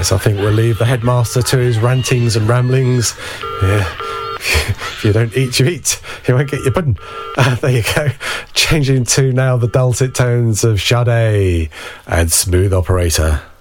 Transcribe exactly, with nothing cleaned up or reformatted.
Yes, I think we'll leave the headmaster to his rantings and ramblings. Yeah. If you don't eat, you eat. You won't get your pudding. Uh, there you go. Changing to now the dulcet tones of Sade and Smooth Operator.